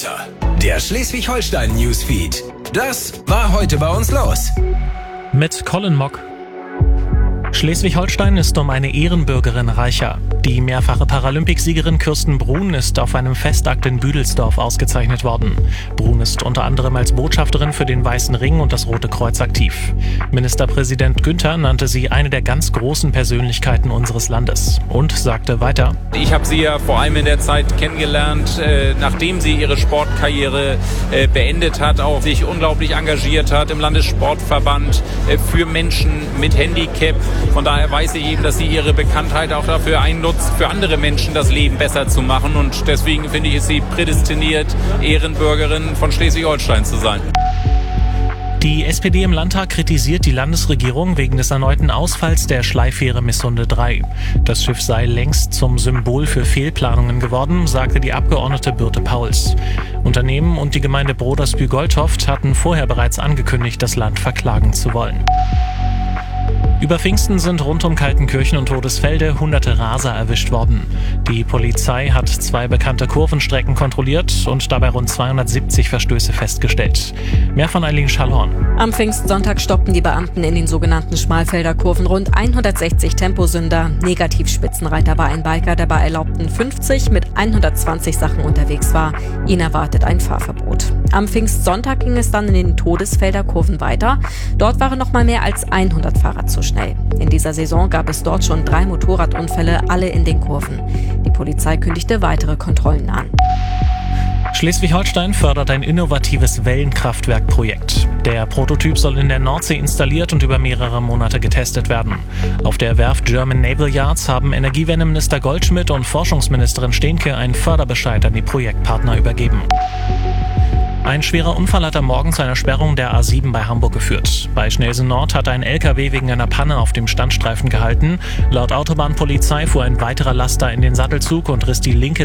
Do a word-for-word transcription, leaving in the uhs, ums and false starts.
Wetter. Der Schleswig-Holstein-Newsfeed. Das war heute bei uns los. Mit Colin Mock. Schleswig-Holstein ist um eine Ehrenbürgerin reicher. Die mehrfache Paralympicsiegerin Kirsten Brun ist auf einem Festakt in Büdelsdorf ausgezeichnet worden. Brun ist unter anderem als Botschafterin für den Weißen Ring und das Rote Kreuz aktiv. Ministerpräsident Günther nannte sie eine der ganz großen Persönlichkeiten unseres Landes und sagte weiter: Ich habe sie ja vor allem in der Zeit kennengelernt, äh, nachdem sie ihre Sportkarriere äh, beendet hat, auch sich unglaublich engagiert hat im Landessportverband äh, für Menschen mit Handicap. Von daher weiß ich eben, dass sie ihre Bekanntheit auch dafür einnutzt, für andere Menschen das Leben besser zu machen. Und deswegen finde ich, ist sie prädestiniert, Ehrenbürgerin von Schleswig-Holstein zu sein. Die S P D im Landtag kritisiert die Landesregierung wegen des erneuten Ausfalls der Schleifähre Missunde drei. Das Schiff sei längst zum Symbol für Fehlplanungen geworden, sagte die Abgeordnete Birte Pauls. Unternehmen und die Gemeinde Brodersbü-Goldhoft hatten vorher bereits angekündigt, das Land verklagen zu wollen. Über Pfingsten sind rund um Kaltenkirchen und Todesfelde hunderte Raser erwischt worden. Die Polizei hat zwei bekannte Kurvenstrecken kontrolliert und dabei rund zweihundertsiebzig Verstöße festgestellt. Mehr von Eileen Schallhorn. Am Pfingstsonntag stoppten die Beamten in den sogenannten Schmalfelder Kurven rund hundertsechzig Temposünder. Negativspitzenreiter war ein Biker, der bei erlaubten fünfzig mit hundertzwanzig Sachen unterwegs war. Ihn erwartet ein Fahrverbot. Am Pfingstsonntag ging es dann in den Todesfelder Kurven weiter. Dort waren noch mal mehr als hundert Fahrer zu schnell. In dieser Saison gab es dort schon drei Motorradunfälle, alle in den Kurven. Die Polizei kündigte weitere Kontrollen an. Schleswig-Holstein fördert ein innovatives Wellenkraftwerkprojekt. Der Prototyp soll in der Nordsee installiert und über mehrere Monate getestet werden. Auf der Werft German Naval Yards haben Energiewendeminister Goldschmidt und Forschungsministerin Stehnke einen Förderbescheid an die Projektpartner übergeben. Ein schwerer Unfall hat am Morgen zu einer Sperrung der A sieben bei Hamburg geführt. Bei Schnelsen Nord hat ein L K W wegen einer Panne auf dem Standstreifen gehalten. Laut Autobahnpolizei fuhr ein weiterer Laster in den Sattelzug und riss die linke